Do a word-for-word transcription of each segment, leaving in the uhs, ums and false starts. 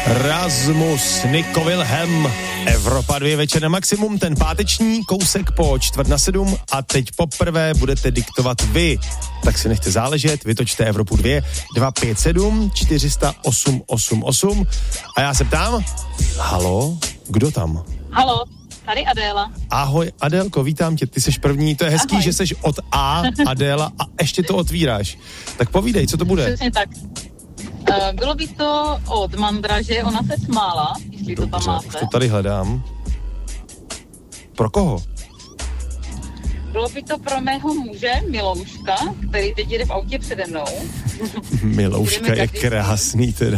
Rasmus Nico Wilhelm, Evropa dva večer na maximum, ten páteční kousek po čtvrt na sedm a teď poprvé budete diktovat vy. Tak si nechte záležet, vytočte Evropu dva, dva pět sedm čtyři nula osm osm osm a já se ptám, halo, kdo tam? Halo, tady Adéla. Ahoj Adélko, vítám tě, ty seš první, to je hezký, Ahoj. že seš od A, Adéla, a ještě to otvíráš. Tak povídej, co to bude? Přesně tak. Uh, bylo by to od Mandraže, ona se smála, jestli Dobře, to tam máte. to tady hledám. Pro koho? Bylo by to pro mého muže Milouška, který teď jede v autě přede mnou. Milouška je každý- krásný teda.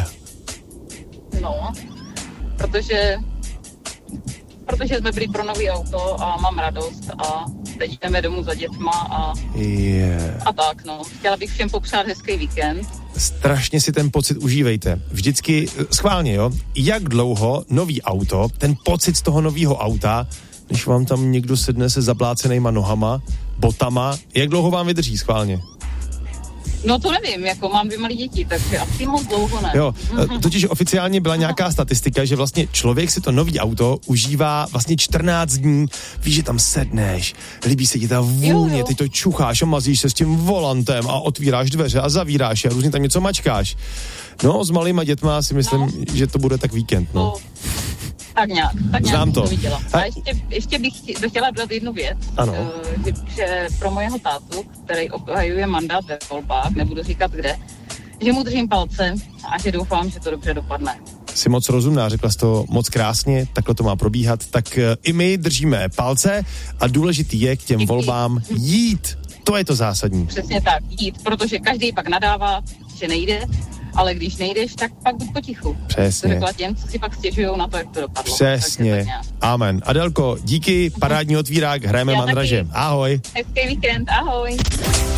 No, protože, protože jsme byli pro nový auto a mám radost a teď jdeme domů za dětma a, Yeah. a tak, no. Chtěla bych všem popřát hezký víkend. Strašně si ten pocit užívejte. Vždycky, schválně jo, jak dlouho nový auto, ten pocit z toho nového auta, když vám tam někdo sedne se zablácenýma nohama, botama, jak dlouho vám vydrží schválně? No to nevím, jako mám dvě malé děti, takže asi moc dlouho ne. Jo, totiž oficiálně byla nějaká statistika, že vlastně člověk si to nový auto užívá vlastně čtrnáct dní, víš, že tam sedneš, líbí se ti ta vůně, Jo, jo. ty to čucháš a mazíš se s tím volantem a otvíráš dveře a zavíráš a různě tam něco mačkáš. No, s malýma dětma si myslím, No. že to bude tak víkend, no. To, tak nějak, tak nějak Znám jsem to. viděla. A- A ještě, ještě bych chtěla, chtěla dodat jednu věc, Ano. eh, že, že pro mojeho tátu, který obhajuje mandát ve volbách, nebudu říkat kde, že mu držím palce a že doufám, že to dobře dopadne. Jsi moc rozumná, řekla jsi to moc krásně, takhle to má probíhat, tak eh, i my držíme palce a důležitý je k těm Díky. volbám jít. To je to zásadní. Přesně tak, jít, protože každý pak nadává, že nejde, ale když nejdeš, tak pak buď potichu. To Přesně. řekla těm, co si pak stěžujou na to, jak to dopadlo. Přesně. Takže tak nějak. Amen. Adelko, díky, parádní otvírák, hrajeme Já Mandraže. taky. Ahoj. Hezký víkend, ahoj.